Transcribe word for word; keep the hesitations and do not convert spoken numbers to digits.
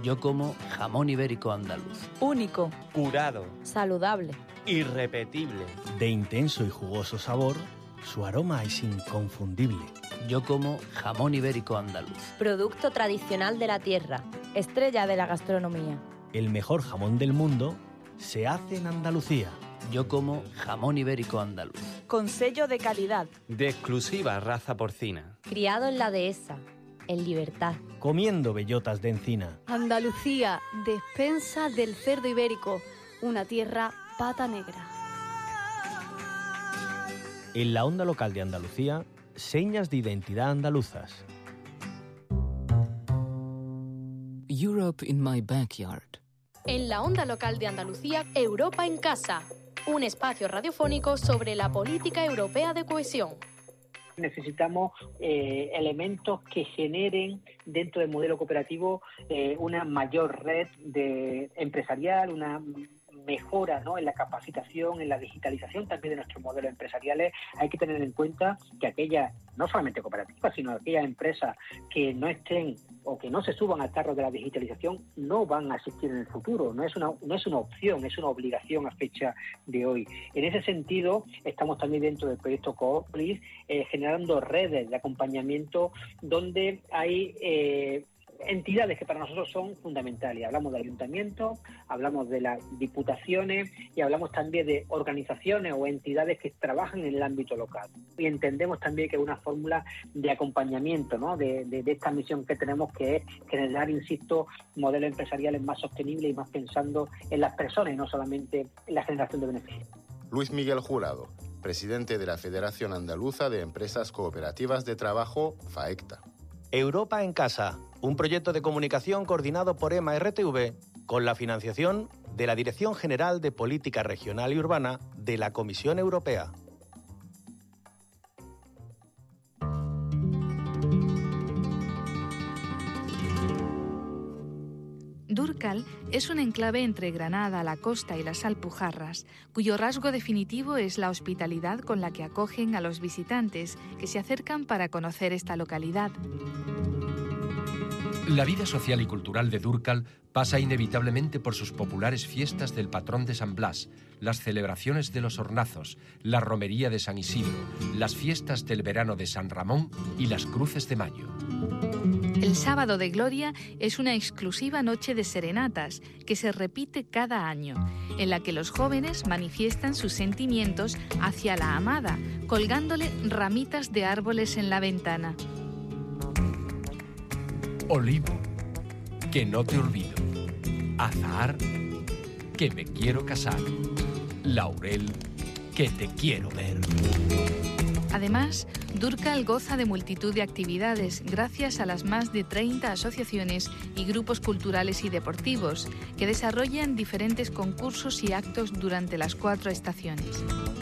Yo como jamón ibérico andaluz. Único. Curado. Saludable. Irrepetible. De intenso y jugoso sabor, su aroma es inconfundible. Yo como jamón ibérico andaluz. Producto tradicional de la tierra, estrella de la gastronomía. El mejor jamón del mundo se hace en Andalucía. Yo como jamón ibérico andaluz. Con sello de calidad. De exclusiva raza porcina. Criado en la dehesa, en libertad. Comiendo bellotas de encina. Andalucía, despensa del cerdo ibérico, una tierra pata negra. En la onda local de Andalucía, señas de identidad andaluzas. Europe in my backyard. En la onda local de Andalucía, Europa en casa. Un espacio radiofónico sobre la política europea de cohesión. Necesitamos eh, elementos que generen dentro del modelo cooperativo eh, una mayor red de empresarial, una mejora, ¿no?, en la capacitación, en la digitalización también de nuestros modelos empresariales. Hay que tener en cuenta que aquellas, no solamente cooperativas, sino aquellas empresas que no estén o que no se suban al carro de la digitalización no van a existir en el futuro. No es una, no es una opción, es una obligación a fecha de hoy. En ese sentido, estamos también dentro del proyecto Cooplis eh, generando redes de acompañamiento donde hay eh, entidades que para nosotros son fundamentales. Hablamos de ayuntamientos, hablamos de las diputaciones y hablamos también de organizaciones o entidades que trabajan en el ámbito local. Y entendemos también que es una fórmula de acompañamiento, ¿no?, de, de, de esta misión que tenemos, que es generar, insisto, modelos empresariales más sostenibles y más pensando en las personas y no solamente en la generación de beneficios. Luis Miguel Jurado, presidente de la Federación Andaluza de Empresas Cooperativas de Trabajo, FAECTA. Europa en Casa, un proyecto de comunicación coordinado por EMA R T V con la financiación de la Dirección General de Política Regional y Urbana de la Comisión Europea. Dúrcal es un enclave entre Granada, la costa y las Alpujarras, cuyo rasgo definitivo es la hospitalidad con la que acogen a los visitantes que se acercan para conocer esta localidad. La vida social y cultural de Dúrcal pasa inevitablemente por sus populares fiestas del patrón de San Blas, las celebraciones de los hornazos, la romería de San Isidro, las fiestas del verano de San Ramón y las cruces de mayo. El Sábado de Gloria es una exclusiva noche de serenatas que se repite cada año, en la que los jóvenes manifiestan sus sentimientos hacia la amada, colgándole ramitas de árboles en la ventana. Olivo, que no te olvido. Azahar, que me quiero casar. Laurel, que te quiero ver. Además, Dúrcal goza de multitud de actividades gracias a las más de treinta asociaciones y grupos culturales y deportivos que desarrollan diferentes concursos y actos durante las cuatro estaciones.